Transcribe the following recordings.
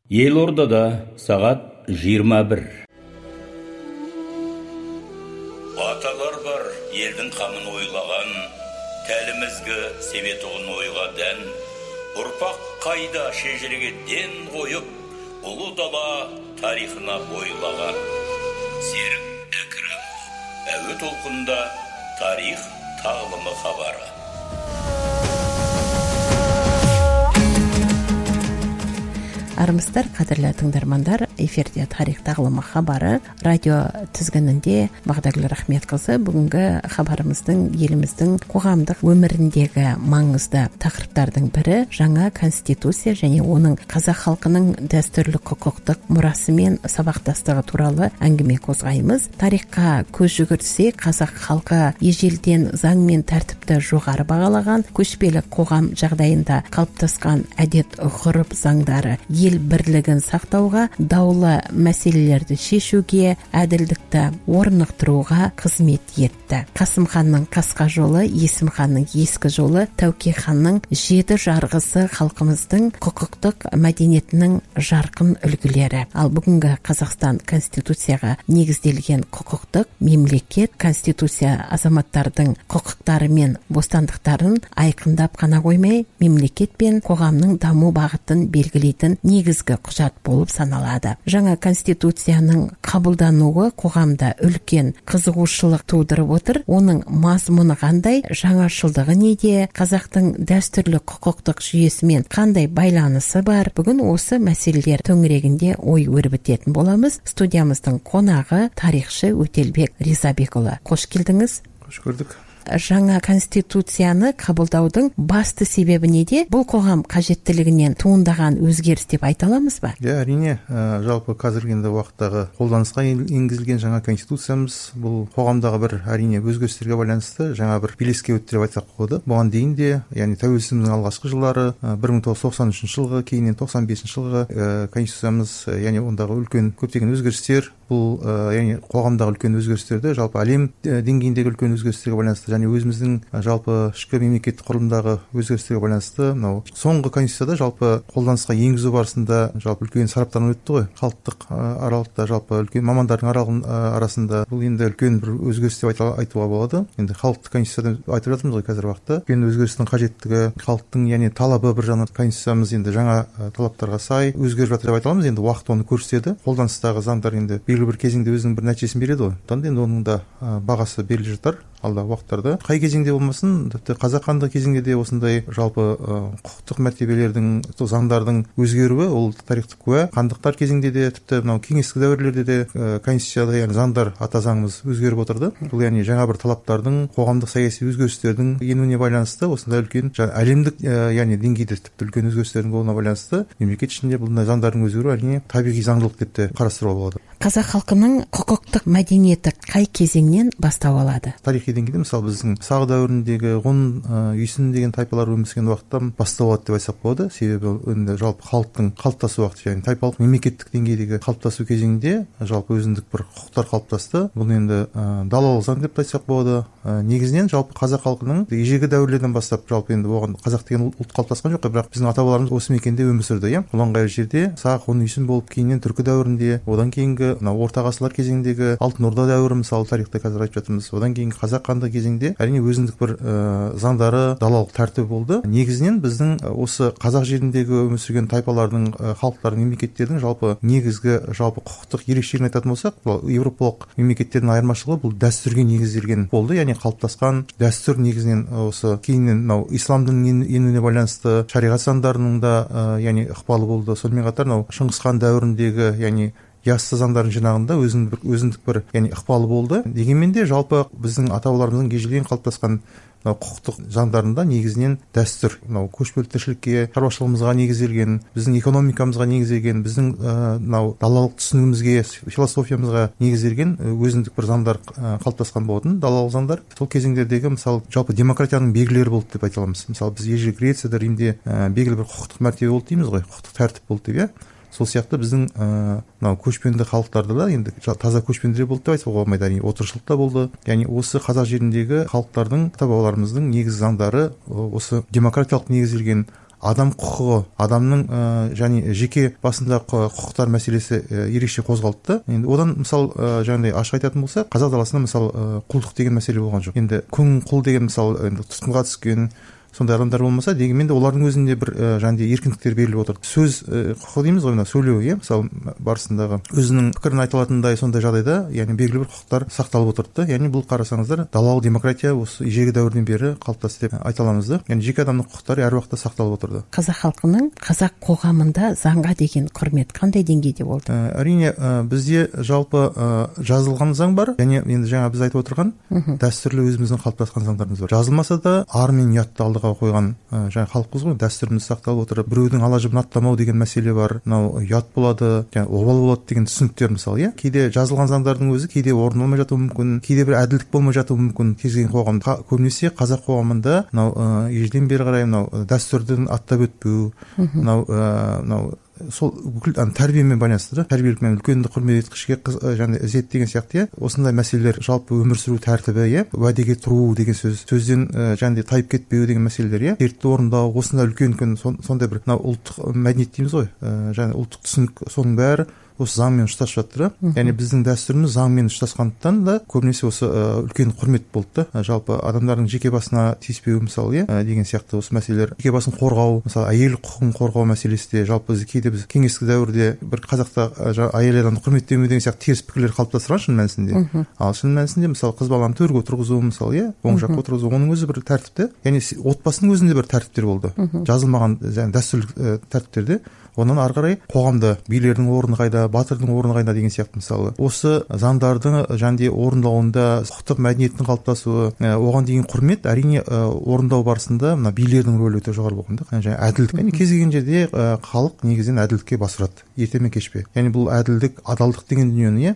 Елордада сағат 21. Аталар бар елдің қамын ойлаған, тәлімізгі себетұғын ойға дән, ұрпақ қайда шежіреге ден қойып, ұлы дала тарихына бойлаған. Серік Әкірімов, әуе толқында тарих тағылымы хабары. Армысыздар, қадірлі тыңдармандар, эфирде тарих тағылымы хабары радио тізгінінде Бағдагүл Рахметқызы бүгінгі хабарымыздың еліміздің қоғамдық өміріндегі маңызды тақырыптардың бірі жаңа конституция және оның қазақ халқының дәстүрлі құқықтық мұрасы мен сабақтастығы туралы әңгіме қозғаймыз. Тарихқа көз жүгіртсек, қазақ халқы ежелден заң мен тәртіпті жоғары бағалаған, көшпелі қоғам жағдайында қалыптасқан әдет ғұрып заңдары ел бірлігін сақтауға, даулы мәселелерді шешуге, әділдікті орнықтыруға қызмет етті. Қасым ханның қасқа жолы, Есім ханның ескі жолы, Тәуке ханның жеті жарғысы халқымыздың құқықтық мәдениетінің жарқын үлгілері. Ал бүгінгі Қазақстан конституцияға негізделген құқықтық мемлекет, конституция азаматтардың құқықтары мен бостандықтарын айқындап қана қоймай, мемлекет пен қоғамның даму бағытын белгілейтін негізгі құжат болып саналады. Жаңа конституцияның қабылдануы қоғамда үлкен қызығушылық тудырып отыр. Оның мазмұны қандай, жаңашылдығы неде, қазақтың дәстүрлі құқықтық жүйесімен қандай байланысы бар? Бүгін осы мәселелер төңірегінде ой өрбітетін боламыз. Студиямыздың қонағы тарихшы Өтелбек Ризабекұлы. Қош келдіңіз. Қош көрдік. Жаңа конституцияны қабылдаудың басты себебі неде? Бұл қоғам қажеттілігінен туындаған өзгеріс деп айта аламыз ба? Әрине, жалпы қазіргі уақыттағы қолданысқа енгізілген жаңа конституциямыз бұл қоғамдағы бір әрине өзгерістерге байланысты жаңа бір белеске өтті деп айтсақ болады. Бұған дейін де, яғни тәуелсіздігіміздің алғашқы жылдары 1993 жылғы, кейіннен 95 жылғы конституциямыз, яғни ондағы үлкен көптеген өзгерістер, бұл яғни қоғамдағы үлкен өзгерістерді жалпы әлем деңгейіндегі үлкен өзгерістерге байланысты және өзіміздің жалпы ішкі мемлекеттік құрылымдағы өзгерістерге байланысты мынау соңғы конституцияда жалпы қолданысқа енгізу барысында жалпы үлкен сараптама өтті ғой. Халықтық аралықта жалпы үлкен мамандардың арасында бұл енді үлкен бір өзгеріс деп айтуға болады. Енді халықтық конституцияда айтып жатырмыз ғой қазіргі уақытта. Үлкен өзгерістің қажеттігі, халықтың яғни талабы бір жағынан конституциямыз енді жаңа талаптарға сай өзгеріп жатыр деп айта аламыз. Енді уақыт оны көрсетеді. Қолданыстағы заңдар енді бір кезеңде өзінің бір нәтижесін береді ғой. Енді оның да бағасы беріліп жатар алдағы уақыттарда. Қай кезеңде болмасын, тіпті қазақ хандығы кезеңде де осындай жалпы құқықтық мәртебелердің, заңдардың өзгеруі ол тарихтық куә. Хандықтар кезеңде де, тіпті мынау кеңестік дәуірлерде де конституцияда яғни заңдар, ата заңымыз өзгеріп отырды. Бұл яғни жаңа бір талаптардың, қоғамдық саяси өзгерістердің енуіне байланысты осындай үлкен әлемдік яғни деңгейде тіпті үлкен өзгерістердің болуына байланысты мемлекет ішінде бұндай заңдардың өзгеруі әрине табиғи заңдылық деп те қарастыруға болады. Қазақ халқының құқықтық мәдениеті қай кезеңнен бастау алады? Тарихи деңгейде мысалы біздің сақ дәуіріндегі ғұн, үйсін деген тайпалар өмір сүрген уақыттан бастау алады деп айтсақ болады. Себебі енді жалпы халықтың қалыптасу уақыты, яғни тайпалық мемлекеттік деңгейдегі қалыптасу кезеңінде жалпы өзіндік бір құқықтар қалыптасты. Бұл енді далалық заң деп айтсақ болады. Негізінен жалпы қазақ халқының ежелгі дәуірлерден бастап жалпы енді оған қазақ деген ұлт қалыптасқан жоқ, бірақ біздің ата-бабаларымыз осы мекенде өмір сүрді, иә. Ұланғайыр жерде сақ, ғұн, үйсін болып кейіннен түркі дәуірінде, одан кейінгі орта ғасырлар кезеңдегі алтын орда дәуірі мысалы тарихта қазір айтып жатырмыз. Одан кейінгі қазақ хандығы кезеңде әрине өзіндік бір заңдары, далалық тәртібі болды. Негізінен біздің осы қазақ жеріндегі өмір сүрген тайпалардың, халықтардың, мемлекеттердің жалпы негізгі жалпы құқықтық ерекшелігін айтатын болсақ, бұл европалық мемлекеттердің айырмашылығы бұл дәстүрге негізделген болды. Яғни қалыптасқан дәстүр негізінен осы кейіннен мынау исламдың енуіне байланысты шариғат заңдарының да яғни ықпалы болды. Сонымен қатар мынау Шыңғыс хан дәуіріндегі яғни яссы заңдардың жинағында өзіндік бір яғни ықпалы болды. Дегенмен де жалпы біздің ата-бабаларымыздың ежелден қалыптасқан құқықтық заңдарында негізінен дәстүр, көшпелі тіршілікке, шаруашылығымызға негізделген, біздің экономикамызға негізделген, біздің далалық түсінігімізге, философиямызға негізделген өзіндік бір заңдар қалыптасқан болатын, далалық заңдар. Сол кезеңдердегі мысалы жалпы демократияның белгілері болды деп айта аламыз. Мысалы біз ежелгі Грецияда, Римде белгілі бір құқықтық мәртебе болды дейміз ғой, құқықтық тәртіп болды деп, иә. Сол сияқты біздің мынау көшпенді халықтарда да енді таза көшпенділер болды деп айтуға болмайды, әрине отырықшылық та болды. Яғни осы қазақ жеріндегі халықтардың, ата-бабаларымыздың негізгі заңдары осы демократиялық негізделген адам құқығы, адамның және жеке басындағы құқықтар мәселесі ерекше қозғалды да. Енді одан мысалы жаңағыдай ашық айтатын болса, қазақ даласында мысалы құлдық деген мәселе болған жоқ. Енді күң құл деген мысалы енді тұтқынға түскен сондай адамдар болмаса, дегенмен де олардың өзінде бір жаңағыдай еркіндіктер беріліп отыр. Сөз құқығы дейміз ғой, мына сөйлеу, мысалы барысындағы өзінің пікірін айта алатындай сондай жағдайда, яғни белгілі бір құқықтар сақталып отырды. Яғни бұл қарасаңыздар далалық демократия осы ежелгі дәуірден бері қалыптасты деп айта аламыз да. Яғни жеке адамның құқықтары әр уақытта сақталып отырды. Қазақ халқының қазақ қоғамында заңға деген құрмет қандай деңгейде болды? Әрине бізде жалпы жазылған заң бар, және енді жаңа біз айтып отырған дәстүрлі өзіміздің қалыптасқан заңдарымыз бар. Жазылмаса да ар мен ұятты алдыға қойған жаңа халықпыз ғой, дәстүріміз сақталып отырып, біреудің ала жібін аттамау деген мәселе бар. Мынау ұят болады, обал болады деген түсініктер мысалы, кейде жазылған заңдардың өзі кейде орындалмай жатуы мүмкін, кейде бір әділдік болмай жатуы мүмкін. кез келген қоғамда, көбінесе қазақ қоғамында мынау ежелден бері қарай мынау дәстүрді аттап өтпеу, мынау сол бүкіл тәрбиемен байланысты да, тәрбиелікмен үлкенді құрмет ет, кішіге және ізет деген сияқты осындай мәселелер, жалпы өмір сүру тәртібі, уәдеге тұру деген сөзден және тайып кетпеу деген мәселелер, шертті орындау, осындай үлкен сондай бір мынау ұлттық мәдениет дейміз ғой, және ұлттық түсінік, соның бәрі осы заңмен ұштасып жатыр. Яғни біздің дәстүріміз заңмен ұштасқандықтан да көбінесе осы үлкен құрмет болды да. Жалпы адамдардың жеке басына тиіспеу мысалы, деген сияқты осы мәселелер, жеке басын қорғау, мысалы әйел құқығын қорғау мәселесі де, жалпы кейде біз кеңестік дәуірде бір қазақта әйел адамды құрметтемеу деген сияқты теріс пікірлер қалыптастырған шын мәнісінде. Ал шын мәнісінде мысалы қыз баланы төрге отырғызу мысалы, оң жаққа отырғызу, оның өзі бір тәртіпті, яғни отбасының өзінде бір тәртіптер болды. Жазылмаған дәстүрлі тәртіптерде. Онан ары қарай қоғамда билердің орны қайда, батырдың орны қайда деген сияқты мысалы. Осы заңдардың жаңағыдай орындауында құқықтық мәдениеттің қалыптасуы, оған деген құрмет әрине орындау барысында мына билердің рөлі өте жоғары болған да. Және әділдік. Яғни кез келген жерде халық негізінен әділдікке бас ұрады, ерте ме кеш пе. Яғни бұл әділдік, адалдық деген дүниені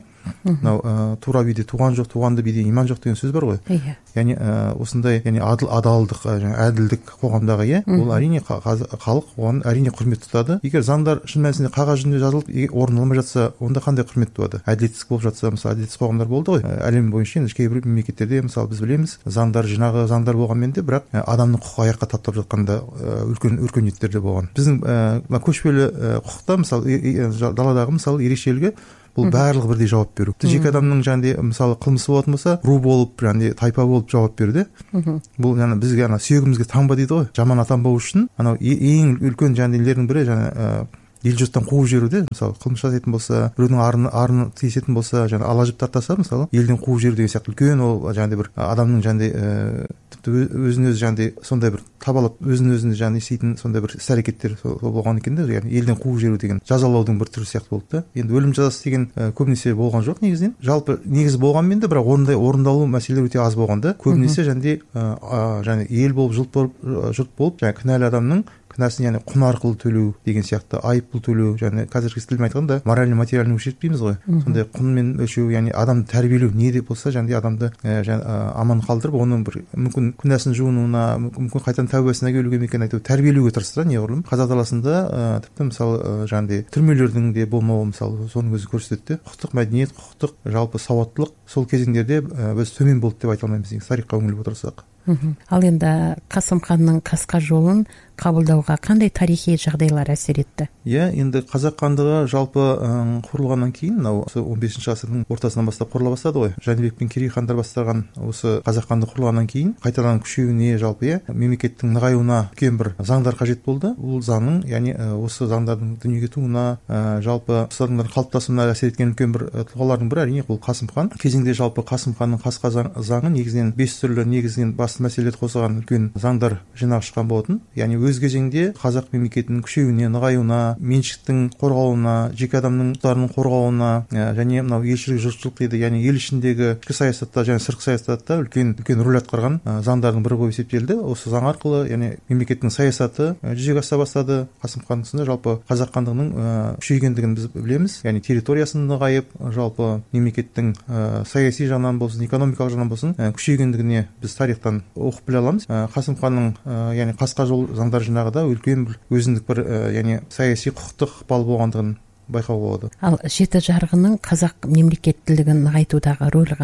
мынау тура биде туған жоқ, туғанды биде иман жоқ деген сөз бар ғой. Яғни осындай, яғни адалдық, әділдік қоғамдағы, ол әрине халық оған әрине құрмет тұтады. Егер заңдар шын мәнісінде қағаз жүзінде жазылып орындалмай жатса, онда қандай құрмет туады? Әділетсіз болып жатса, мысалы әділетсіз қоғамдар болды ғой. Әлем бойынша енді кейбір мемлекеттерде мысалы біз білеміз, заңдар жинағы заңдар болғанмен де, бірақ адамның құқығы аяққа таптап жатқанда үлкен өркениеттер де болған. Біздің көшпелі құқықта мысалы даладағы мысалы ерекшелігі бұл барлығы бірдей жауап беру. Жеке адамның жаңағыдай мысалы қылмысы болатын болса, ру болып, жаңағыдай тайпа болып жауап берді. Бұл жаңа бізге сүйегімізге таңба дейді ғой. Жаман атанбау үшін анау ең үлкен жаңағыдайлардың бірі жаңа ел жұрттан қуып жіберуде, мысалы қылмыс жасайтын болса, біреудің арын тиісетін болса, жаңа ала жіп тартаса, мысалы елден қуып жіберу деген сияқты үлкен ол жаңағыдай бір адамның жаңағыдай тіпті өзін-өзі жаңағыдай сондай бір табалап өзін-өзі жаңағыдай істейтін сондай бір іс-әрекеттер болған екен де, яғни елден қуып жіберу деген жазалаудың бір түрі сияқты болды да. Енді өлім жазасы деген көбінесе болған жоқ негізінен. Жалпы негізі болғанмен де бірақ орындалу мәселелері өте аз болған да. Көбінесе жаңағыдай ел болып, жұрт болып, жаңағы кінәлі адамның кінәсін яғни құн арқылы төлеу деген сияқты, айыппұл төлеу, және қазіргі тілмен айтқанда моральный материальный ущерб дейміз ғой. Сондай құнмен өлшеу, яғни адамды тәрбиелеу, не де болса жаңағыдай адамды аман қалдырып, оның бір мүмкін күнәсін жуынуына, мүмкін қайтадан тәубасына келуге ме екен әйтеуір тәрбиелеуге тырысты неғұрлым. Қазақ даласында тіпті мысалы жаңағыдай түрмелердің де болмауы мысалы соның өзі көрсетеді. Құқықтық мәдениет, құқықтық жалпы сауаттылық сол кезеңдерде біз төмен болды деп айта алмаймыз, тарихқа үңіліп отырсақ. Ал енді Қасым ханның қасқа жолын қабылдауға қандай тарихи жағдайлар әсер етті? Енді қазақ хандығы жалпы құрылғаннан кейін, мынау 15 ғасырдың ортасынан бастап құрыла бастады ғой. Жәнібек пен Керей хандар бастаған осы қазақ хандығы құрылғаннан кейін қайтадан күшеюіне, жалпы мемлекеттің нығаюына үлкен бір заңдар қажет болды. Бұл заңның, яғни осы заңдардың дүниеге тууына, жалпы заңдардың қалыптасуына әсер еткен үлкен бір тұлғалардың бірі әрине бұл Қасым хан. Кезінде жалпы Қасым ханның қасқа заңы негізінен 5 түрлі негізінен басты мәселелерді қозғаған үлкен заңдар жинағы шыққан болатын. Яғни өз кезеңде қазақ мемлекетінің күшеюіне, нығаюына, меншіктің қорғауына, жеке адамның құқықтарының қорғауына, және мынау елшілік жұртшылық дейді, яғни ел ішіндегі ішкі саясатта және сыртқы саясатта үлкен рөл атқарған заңдардың бірі болып есептелді. Осы заң арқылы, яғни мемлекеттің саясаты жүзеге аса бастады. Қасым хан тұсында жалпы қазақ хандығының күшейгендігін біз білеміз. Яғни территориясын нығайып, жалпы мемлекеттің саяси жағынан болсын, экономикалық жағынан болсын күшейгендігіне біз тарихтан оқып біле аламыз. Қасым ханның яғни қасқа жол заңдар жинағы да үлкен бір өзіндік бір яғни саяси құқықтық ықпалы болғандығын байқауға болады. Ал жеті жарғының қазақ мемлекеттілігін нығайтудағы рөлі қандай?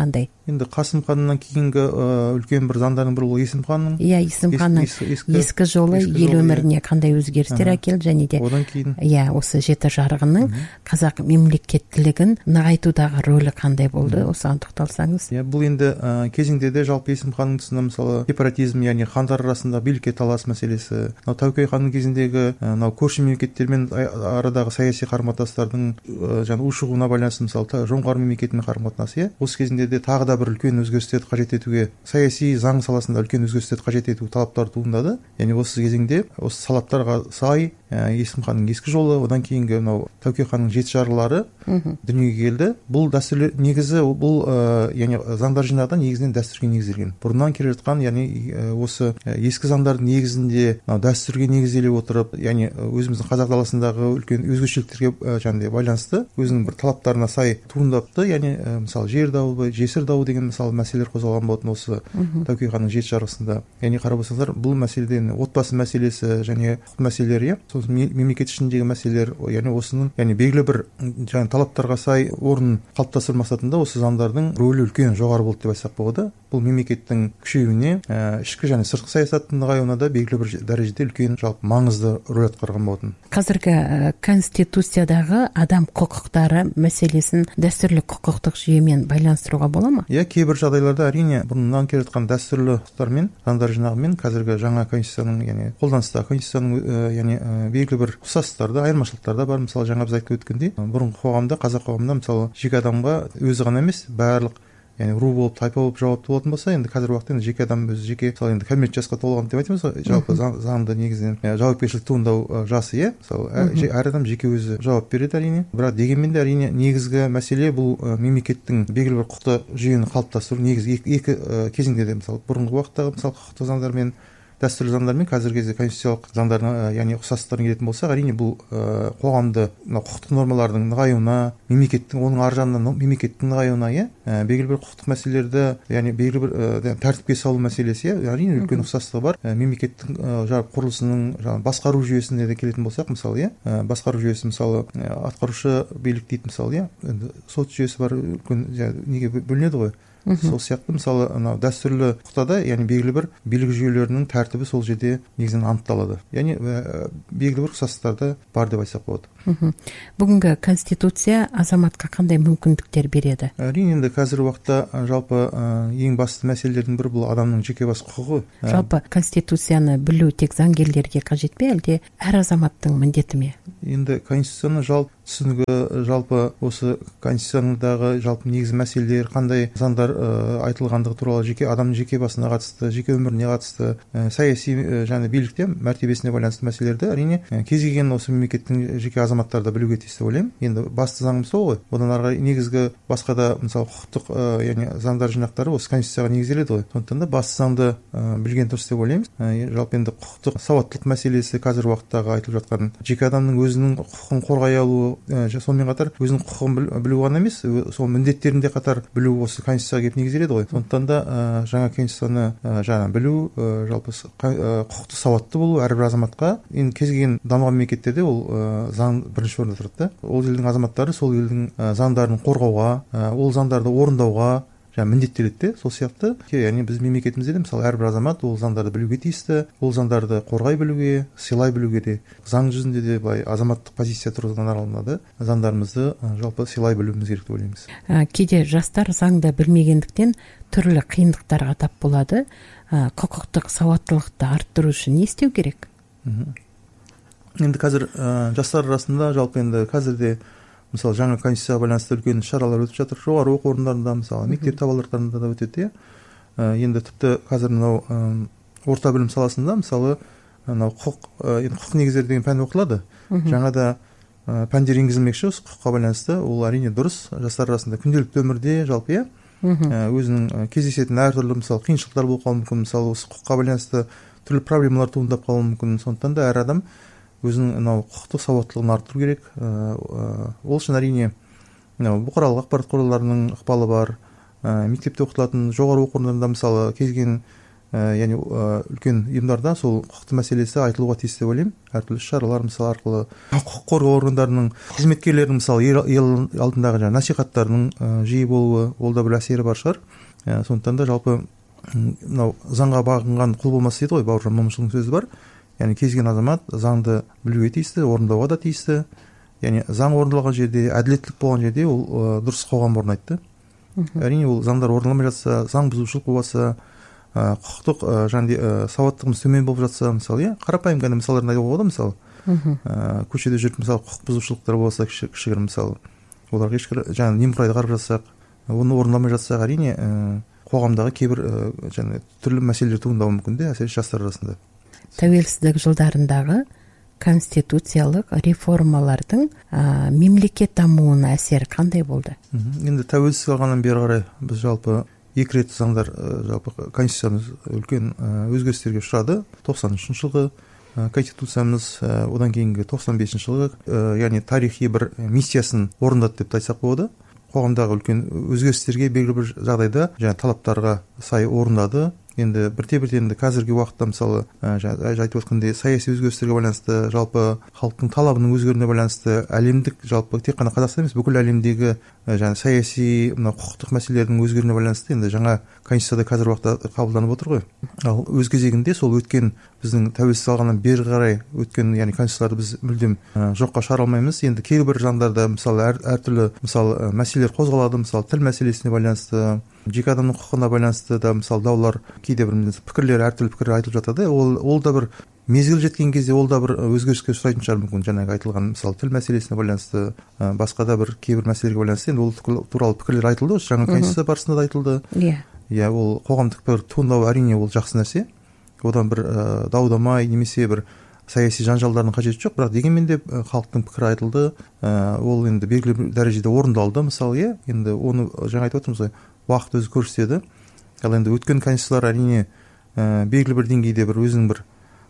енді Қасым ханнан кейінгі үлкен бір заңдардың бірі ол Есім ханның. Иә, Есім ханның ескі жолы ел өміріне қандай өзгерістер әкелді, және де одан кейін осы жеті жарғының қазақ мемлекеттілігін нығайтудағы рөлі қандай болды, осыған тоқталсаңыз. Бұл енді кезеңде де жалпы Есім ханның тұсында мысалы сепаратизм, яғни хандар арасында билікке талас мәселесі, Тәуке ханның кезіндегі көрші мемлекеттермен арадағы саяси қарым-қатынастардың жаңа ушығуына байланысты мысалы жоңғар мемлекетімен қарым-қатынасы, осы кезінде де тағы да бір үлкен өзгерістерді қажет етуге, саяси заң саласында үлкен өзгерістерді қажет ету талаптар туындады. Яғни осы кезеңде осы талаптарға сай Есім ханның ескі жолы, одан кейінгі Тәуке ханның жеті жарлары дүниеге келді. Бұл дәстүрлер негізі бұл яғни заңдар жинағында негізінен дәстүрге негізделген. Бұрыннан келе жатқан, яғни осы ескі заңдардың негізінде дәстүрге негізделе отырып, яғни өзіміздің қазақ даласындағы үлкен өзгешеліктерге жаңағыдай байланысты өзінің бір талаптарына сай туындапты. Яғни мысалы жер дауы, жесір дауы деген мысалы мәселелер қозғалған болатын осы Тәуке ханның жеті жарғысында. Яғни қарап отырсаңыздар, бұл мәселеден отбасы мәселесі және құқық мәселелері, мемлекет ішіндегі мәселелер, яғни осының белгілі бір жаңа талаптарға сай орнын қалыптастыру мақсатында осы заңдардың рөлі үлкен жоғары болды деп айтсақ болады. Бұл мемлекеттің күшеюіне, ішкі және сыртқы саясаттың нығаюына да белгілі бір дәрежеде үлкен жалпы маңызды рөл атқарған болатын. Қазіргі конституциядағы адам құқықтары мәселесін дәстүрлі құқықтық жүйемен байланыстыруға бола ма? Кейбір жағдайларда әрине бұрыннан келе жатқан дәстүрлі құқықтармен, заңдар жинағымен қазіргі жаңа конституцияның, яғни қолданыстағы конституцияның яғни белгілі бір ұқсастықтары, айырмашылықтары бар. Мысалы жаңа біз айтып өткендей, бұрынғы қоғамда, қазақ қоғамында мысалы жеке адамға өзі ғана емес, барлық яғни ру болып, тайпа болып жауапты болатын болса, енді қазіргі уақытта енді жеке адам өзі жеке, мысалы енді кәмелет жасқа толған деп айтамыз ғой, жалпы заңды негізінен жауапкершілік туындау жасы, мысалы әр адам жеке өзі жауап береді әрине. Бірақ дегенмен де әрине негізгі мәселе бұл мемлекеттің белгілі бір құқықтық жүйені қалыптастыру. Негізі екі кезеңде де, мысалы бұрынғы уақыттағы мысалы құқықтық заңдар мен дәстүрлі заңдар мен қазіргі кезде конституциялық заңдардың яғни ұқсастықтарын келетін болсақ, әрине бұл қоғамды құқықтық нормалардың нығаюына, мемлекеттің оның ар жағынан мемлекеттің нығаюына, белгілі бір құқықтық мәселелерді, яғни белгілі бір тәртіпке салу мәселесі, әрине үлкен ұқсастығы бар. Мемлекеттің құрылысының басқару жүйесіне де келетін болсақ, мысалы басқару жүйесі, мысалы атқарушы билік дейді, мысалы сот жүйесі бар, үлкен неге бөлінеді ғой. Сол сияқты мысалы дәстүрлі құқықта, яғни белгілі бір билік жүйелерінің тәртібі сол жерде негізінен анықталады. Яғни белгілі бір ұқсастықтар бар деп айтсақ болады. Бүгінгі конституция азаматқа қандай мүмкіндіктер береді? Әрине енді қазіргі уақытта жалпы ең басты мәселелердің бірі бұл адамның жеке бас құқығы. Жалпы конституцияны білу тек заңгерлерге қажет пе, әлде әр азаматтың міндеті ме? Енді конституцияны түсінігі, жалпы осы конституциядағы жалпы негізгі мәселелер, қандай заңдар айтылғандығы туралы, жеке адамның жеке басына қатысты, жеке өміріне қатысты, саяси және билікте мәртебесіне байланысты мәселелерді әрине кез келген осы мемлекеттің жеке азаматтарды білуге тиіс деп ойлаймын. Енді басты заңымыз сол ғой. Одан ары қарай негізгі басқа да мысалы құқықтық яғни заңдар жинақтары осы конституцияға негізделеді ғой. Сондықтан да басты заңды білген дұрыс деп ойлаймыз. Жалпы енді құқықтық сауаттылық мәселесі қазіргі уақыттағы айтылып жатқан жеке адамның өзінің құқығын қорғай алуы, сонымен қатар өзінің құқығын білу ғана емес, сол міндеттерін де қатар білу осы конституцияға келіп негізделеді ғой. Сондықтан да жаңа конституцияны жаңа білу, жалпы құқықтық сауатты болу әрбір азаматқа, енді кез келген дамыған мемлекеттерде ол заң бірінші орында тұрады. Ол елдің азаматтары сол елдің заңдарын қорғауға, ол заңдарды орындауға міндеттеледі. Сол сияқты, яғни біз мемлекетімізде де мысалы әрбір азамат ол заңдарды білуге тиісті, ол заңдарды қорғай білуге, сыйлай білуге де, заң жүзінде де былай азаматтық позиция тұрғысынан алынады, заңдарымызды жалпы сыйлай білуіміз керек деп ойлаймыз. Кейде жастар заңды білмегендіктен түрлі қиындықтарға тап болады. Құқықтық сауаттылықты арттыру үшін не істеу керек? Енді қазір жастар арасында жалпы енді қазірде мысалы жаңа конституцияға байланысты үлкен шаралар өтіп жатыр. Жоғары оқу орындарында, мысалы мектеп табалдырықтарында да өтеді. Енді тіпті қазір мынау орта білім саласында мысалы мынау құқық негіздері деген пән оқылады. Жаңа да пәндер енгізілмекші осы құқыққа байланысты. Ол әрине дұрыс. Жастар арасында күнделікті өмірде жалпы өзінің кездесетін әртүрлі мысалы қиыншылықтар болып қалуы мүмкін. Мысалы осы құқыққа байланысты түрлі проблемалар туындап қалуы мүмкін. Сондықтан да әр адам өзінің құқықтық сауаттылығын арттыру керек. Ол үшін әрине бұқаралық ақпарат құралдарының ықпалы бар. Мектепте оқытылатын жоғары оқу орындарында мысалы кез келген яғни үлкен ұйымдарда сол құқықтық мәселесі айтылуға тиіс деп ойлаймын. Әртүрлі шаралар мысалы арқылы құқық қорғау органдарының қызметкерлерінің мысалы ел алдындағы насихаттарының жиі болуы, ол да бір әсері бар шығар. Сондықтан да жалпы мынау заңға бағынған құл болмас дейді ғой, Бауыржан Момышұлының сөзі бар. Яғни кез келген азамат заңды білуге тиісті, орындауға да тиісті. Яғни заң орындалған жерде, әділеттілік болған жерде ол дұрыс қоғам орнайды. Әрине ол заңдар орындалмай жатса, заң бұзушылық болса, құқықтық сауаттығымыз төмен болып жатса, мысалы, қарапайым ғана мысалдарын айтуға болады. Мысалы, көшеде жүріп, мысалы, құқық бұзушылықтар болса, кішігірім, мысалы, оларға ешбір немқұрайды қарап жатсақ, оны орындамай жатсақ, әрине қоғамдағы кейбір түрлі мәселелер туындауы мүмкін де, әсіресе жастар арасында. Тәуелсіздік жылдарындағы конституциялық реформалардың мемлекет дамуына әсері қандай болды? Енді тәуелсіздік алғаннан бері қарай біз жалпы 2 рет заңдар, жалпы конституциямыз үлкен өзгерістерге ұшырады. 93 жылғы конституциямыз, одан кейінгі 95 жылғы, яғни тарихи бір миссиясын орындады деп айтсақ болады. Қоғамдағы үлкен өзгерістерге белгілі бір жағдайда талаптарға сай орындады. Енді бірте-бірте енді қазіргі уақытта, мысалы, айтып отқандай, саяси өзгерістерге байланысты, жалпы халықтың талабының өзгеруіне байланысты, әлемдік, жалпы тек қана Қазақстан емес, бүкіл әлемдегі саяси, құқықтық мәселелердің өзгеруіне байланысты енді жаңа конституцияда қазір уақытта қабылданып отыр ғой. Ал өз кезегінде сол өткен біздің тәуелсіздік алғаннан бері қарай өткен, яғни конституцияларды біз мүлдем жоққа шығара алмаймыз. Енді кейбір заңдарда, мысалы, әртүрлі, мысалы, мәселелер қозғалады, мысалы, тіл мәселесіне байланысты, жеке адамның құқығына байланысты да, мысалы, даулар, кейде бір пікірлер, әртүрлі пікір айтылып жатады. Ол да бір мезгіл жеткен кезде ол да бір өзгеріске ұшырайтын шығар мүмкін. Жаңағы айтылған, мысалы, тіл мәселесіне байланысты, басқа да бір кейбір мәселелерге байланысты енді ол туралы пікірлер айтылды. Осы жаңа конституция барысында да айтылды. Иә, ол қоғамдық пікір туындау әрине ол жақсы нәрсе. Одан бір даудамай немесе бір саяси жанжалдардың қажеті жоқ, бірақ дегенмен де халықтың пікірі айтылды. Ол енді белгілі бір дәрежеде орындалды, мысалы, енді оны жаңа айтып отырмыз ғой, уақыт өзі көрсетеді. Ал енді өткен конституциялар әрине белгілі бір деңгейде бір өзінің бір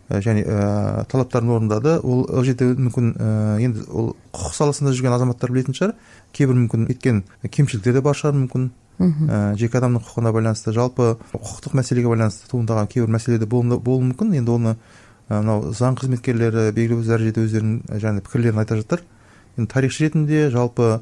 талаптарын орындады. Ол жерде мүмкін енді ол құқық саласында жүрген азаматтар білетін шығар, кейбір мүмкін кеткен кемшіліктер де бар шығар мүмкін. Жеке адамның құқығына байланысты, жалпы құқықтық мәселеге байланысты туындаған кейбір мәселеде болуы мүмкін. Енді оны мынау заң қызметкерлері белгілі бір дәрежеде өздерінің пікірлерін айтып жатыр. Енді тарихшы ретінде жалпы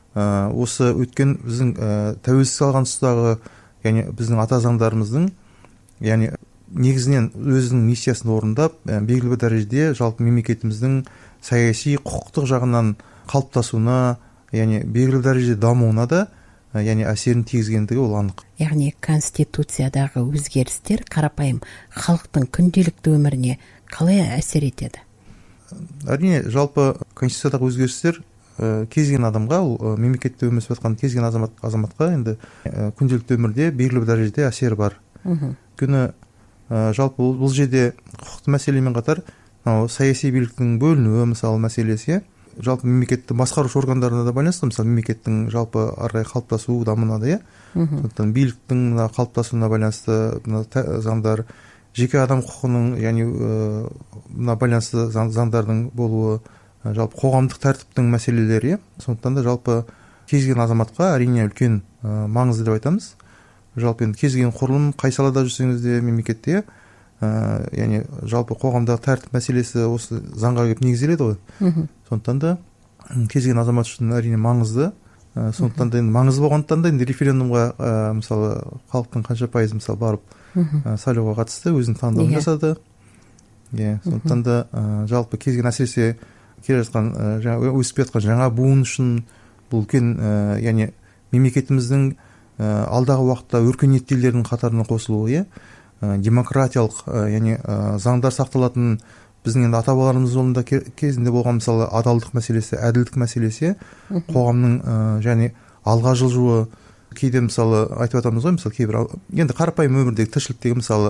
осы өткен біздің тәуелсіздік алған тұстағы, яғни біздің ата заңдарымыздың, яғни негізінен өзінің миссиясын орындап, белгілі бір дәрежеде жалпы мемлекетіміздің саяси, құқықтық жағынан қалыптасуына, яғни белгілі бір дәрежеде дамуына да, яғни әсерін тигізгендігі ол анық. Яғни конституциядағы өзгерістер қарапайым халықтың күнделікті өміріне қалай әсер етеді? Әрине, жалпы конституциядағы өзгерістер кез келген адамға, ол мемлекетте өмір сүріп жатқан кез келген азаматқа енді күнделікті өмірде белгілі бір дәрежеде әсері бар. Өйткені жалпы бұл жерде құқықтық мәселемен қатар саяси биліктің бөлінуі, мысалы, мәселесі, жалпы мемлекетті басқарушы органдарына да байланысты, мысалы, мемлекеттің жалпы ары қарай қалыптасу дамуына да, сондықтан биліктің қалыптасуына байланысты заңдар, жеке адам құқығының, яғни байланысты заңдардың болуы, жалпы қоғамдық тәртіптің мәселелері, сондықтан да жалпы кез келген азаматқа әрине үлкен маңызды деп айтамыз. Жалпы енді кез келген құрылым, қай салада жүрсеңіз де мемлекетте, яғни жалпы қоғамдағы тәртіп мәселесі осы заңға келіп негізделеді ғой. Сондықтан да кез келген азамат үшін әрине маңызды. Сондықтан да енді маңызды болғандықтан да енді референдумға, мысалы, халықтың қанша пайыз, мысалы, барып сайлауға қатысты, өзінің таңдауын жасады. Сондықтан да жалпы кез келген әсіресе келе жатқан, өсіп жатқан жаңа буын үшін бұл үлкен, яғни мемлекетіміздің алдағы уақытта өркениеттілердің қатарына қосылуы, демократиялық, яғни заңдар сақталатын, біздің енді ата-бабаларымыз жолында кезінде болған, мысалы, адалдық мәселесі, әділдік мәселесі, қоғамның және алға жылжуы, кейде, мысалы, айтып жатамыз ғой, мысалы, кейбір енді қарапайым өмірдегі тіршіліктегі, мысалы,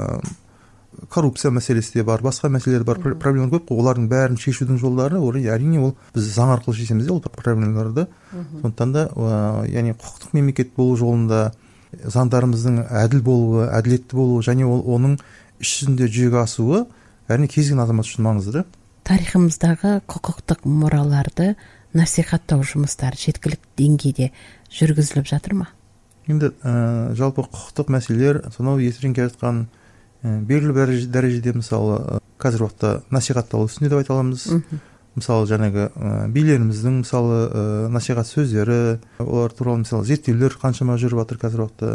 коррупция мәселесі де бар, басқа мәселелер бар, проблемалар көп қой. Олардың бәрін шешудің жолдары әрине ол біз заң арқылы шешеміз де ол проблемаларды. Сондықтан да, яғни құқықтық мемлекет болу жолында заңдарымыздың әділ болуы, әділетті болуы және оның іс жүзінде жүзеге асуы әрине кез келген азамат үшін маңызды. Тарихымыздағы құқықтық мұраларды насихаттау жұмыстары жеткілікті деңгейде жүргізіліп жатыр ма? Енді жалпы құқықтық мәселелер сонау ертеден келе жатқан белгілі бір дәрежеде, мысалы, қазір уақытта насихатталу үстінде деп айта аламыз. Мысалы, жаңағы билеріміздің, мысалы, насихат сөздері, олар туралы, мысалы, зерттеулер қаншама жүріп жатыр қазір уақытта.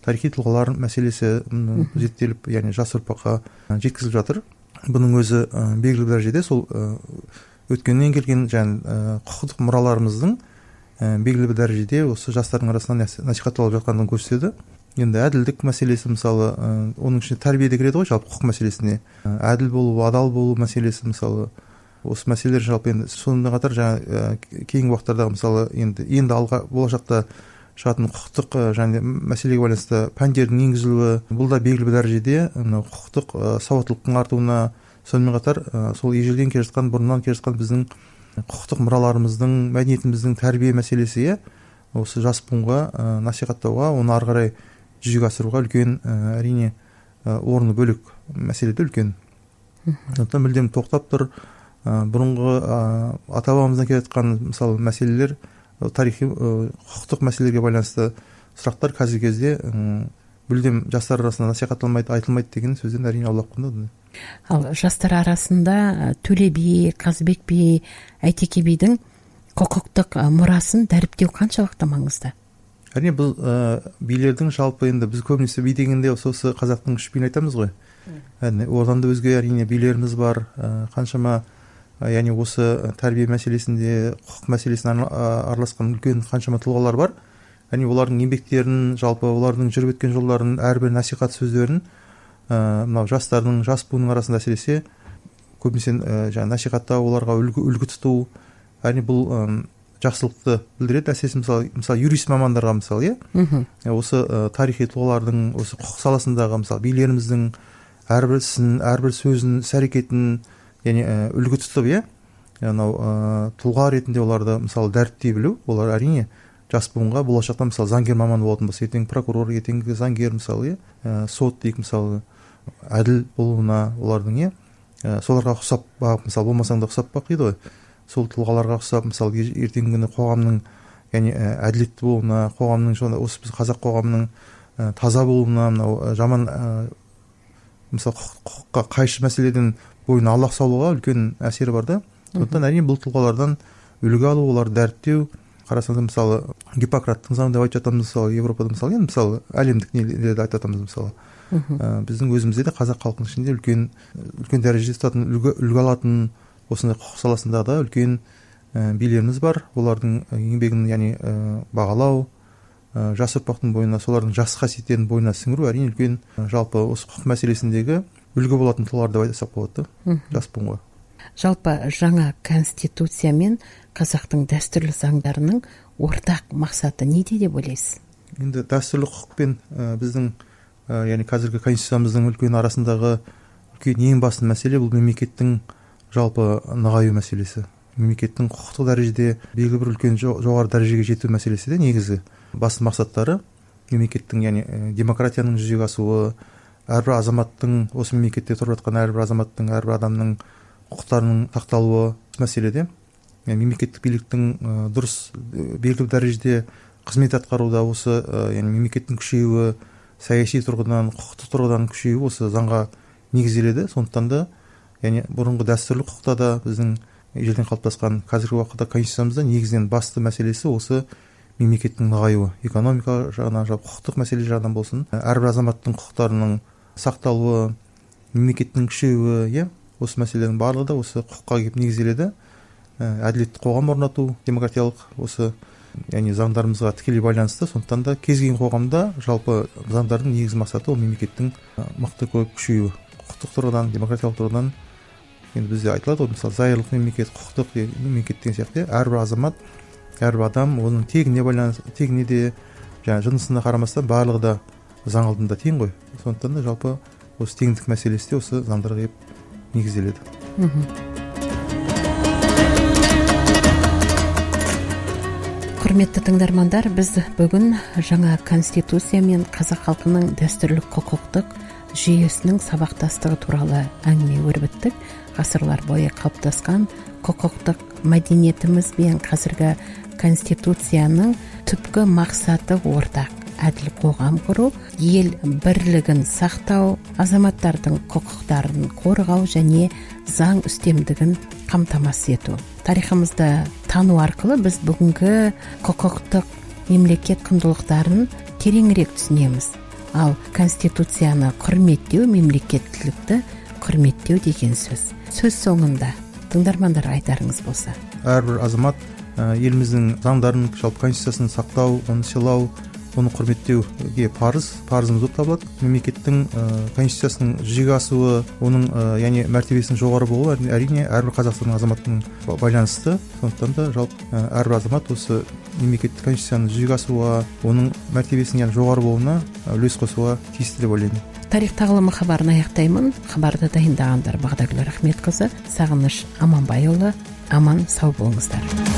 тарихи тұлғалар мәселесі зерттеліп, яғни жас ұрпаққа жеткізіліп жатыр. Бұның өзі белгілі дәрежеде сол өткеннен келген құқықтық мұраларымыздың белгілі бір дәрежеде осы жастардың арасында насихатталып жатқандығын көрсетеді. Енді әділдік мәселесі, мысалы, оның ішінде тәрбие де кіреді ғой, жалпы құқық мәселесіне. Әділ болу, адал болу мәселесі, мысалы, осы мәселелер жалпы енді сонымен қатар кейінгі уақыттардағы, мысалы, енді алға болашақта шығатын құқықтық мәселеге байланысты пәндердің енгізілуі, бұл да белгілі бір дәрежеде құқықтық сауаттылықтың артуына, сонымен қатар сол ежелден келе жатқан, бұрыннан келе жатқан біздің құқықтық мұраларымыздың, мәдениетіміздің тәрбие мәселесі осы жас буынға насихаттауға, оны ары қарай жүзеге асыруға үлкен, әрине, орны бөлек, мәселе де үлкен. Сондықтан мүлдем тоқтап тұр. Бұрынғы ата-бабамыздан келе жатқан, мысалы, мәселелер, тарихи құқықтық мәселелерге байланысты сұрақтар қазіргі кезде мүлдем жастар арасында насихатталмайды, айтылмайды деген сөзден әрине аулақ қылынады. Ал жастар арасында Төле би, Қазыбек би, Әйтеке бидің құқықтық мұрасын дәріптеу қаншалықты маңызды? Әрине, бұл билердің жалпы, енді біз көбінесе би дегенде осы қазақтың үш биін айтамыз ғой. Одан да өзге әрине билеріміз бар, қаншама, яғни осы тәрбие мәселесінде, құқық мәселесіне араласқан үлкен қаншама тұлғалар бар. Әрине, олардың еңбектерін, жалпы олардың жүріп өткен жолдарын, әрбір насихат сөздерін мынау жастардың, жас буынның арасында әсіресе көбінесе насихаттау, оларға үлгі тұту, әрине бұл жақсылықты білдіреді. Әсіресе мысалы юрист мамандарға, мысалы, осы тарихи тұлғалардың, осы құқық саласындағы, мысалы, билеріміздің әрбір ісін, әрбір сөзін, іс-әрекетін, яғни үлгі тұтып, тұлға ретінде оларды, мысалы, дәріптей білу, олар әрине жас буынға болашақта, мысалы, заңгер маман болатын болса, ертең прокурор, ертеңгі заңгер, мысалы, сот дейік, мысалы, әділ болуына, олардың соларға ұқсап бағып, мысалы, болмасаң да ұқсап бақиды ғой, сол тұлғаларға ұқсап, мысалы, ертеңгі күні қоғамның, яғни әділетті болуына, қоғамның, осы біз қазақ қоғамының таза болуына, мынау жаман, мысалы, құқыққа қайшы мәселеден бойына алақ салуға үлкен әсері бар да. Сондықтан әрине бұл тұлғалардан үлгі алу, оларды дәріптеу. Қарасаңыз, мысалы, Гиппократтың заңы деп айтып жатамыз, мысалы, Европада, мысалы, әлемдік нелерді айтып жатамыз, мысалы. Біздің өзімізде де қазақ халқының ішінде үлкен дәрежеде тұтатын, үлгі алатын, осындай құқық саласында да үлкен билеріміз бар. Олардың еңбегін, яғни бағалау, жас ұрпақтың бойына, солардың жас қасиеттерін бойына сіңіру әрине үлкен, жалпы осы құқық мәселесіндегі үлгі болатын тұлғалар деп айтсақ болады, жас буынға. Жалпы жаңа конституция мен қазақтың дәстүрлі заңдарының ортақ мақсаты неде деп ойлайсыз? Енді дәстүрлі құқық пен біздің, яғни қазіргі конституциямыздың үлкен арасындағы үлкен ең басты мәселе бұл мемлекеттің жалпы нығаю мәселесі. Мемлекеттің құқықтық дәрежеде белгілі бір үлкен жоғары дәрежеге жету мәселесі де негізгі басты мақсаттары. Мемлекеттің, яғни демократияның жүзеге асуы, әрбір азаматтың, осы мемлекетте тұрып жатқан әрбір азаматтың, әрбір адамның құқықтарының сақталуы мәселеде. Мемлекеттік биліктің дұрыс белгілі дәрежеде қызмет атқаруда осы, яғни мемлекеттің күшеюі, саяси тұрғыдан, құқықтық тұрғыдан күшеюі осы заңға негізделеді. Сондықтан да, яғни бұрынғы дәстүрлі құқықта да біздің ежелден қалыптасқан қазіргі уақытта конституциямызда негізінен басты мәселесі осы мемлекеттің нығаюы, экономика жағынан, құқықтық мәселе жағынан болсын, әрбір азаматтың құқықтарының сақталуы, мемлекеттің күшеюі, осы мәселелердің барлығы да осы құқыққа келіп негізделеді. Әділетті қоғам орнату, демократиялық осы, яғни заңдарымызға тікелей байланысты. Сондықтан да кез келген қоғамда жалпы заңдардың негізгі мақсаты ол мемлекеттің мықты күшеюі, құқықтық тұрғыдан, демократиялық тұрғыдан. Енді бізде айтылады, мысалы, зайырлық мемлекет, құқықтық мемлекет деген сияқты, әрбір азамат, әрбір адам оның тегіне де, жынысына қарамастан барлығы да заң алдында тең ғой. Сондықтан да жалпы осы теңдік мәселесі де осы заңдарға негізделеді. Құрметті тыңдармандар, біз бүгін жаңа конституция мен қазақ халқының дәстүрлік құқықтық жүйесінің сабақтастығы туралы әңгіме өрбіттік. Ғасырлар бойы қалыптасқан құқықтық мәдениетіміз бен қазіргі конституцияның түпкі мақсаты ортақ. Әділ қоғам құру, ел бірлігін сақтау, азаматтардың құқықтарын қорғау және заң үстемдігін қамтамасыз ету. Тарихымызды тану арқылы біз бүгінгі құқықтық мемлекет құндылықтарын тереңірек түсінеміз. ал конституцияны құрметтеу, мемлекеттілікті құрметтеу деген сөз соңында тыңдармандарға айтарыңыз болса? Әрбір азамат еліміздің заңдарын, жалпы конституциясын сақтау, оны сыйлау, оны құрметтеуге парызымыз болып табылады. Мемлекеттің конституциясының жүзеге асуы, оның яғни мәртебесінің жоғары болуы әрине әрбір қазақстан азаматының байланысты. Сондықтан да жалпы әрбір азамат осы мемлекеттік конституцияның жүзеге асуға, оның мәртебесінің яғни жоғары болуына үлес қосуға тиісті деп ойлаймын. Тарих тағылымы хабарын аяқтаймын. Хабарды дайындағандар Бағдагүл Рахметқызы, Сағыныш Аманбайұлы. Аман сау болыңыздар.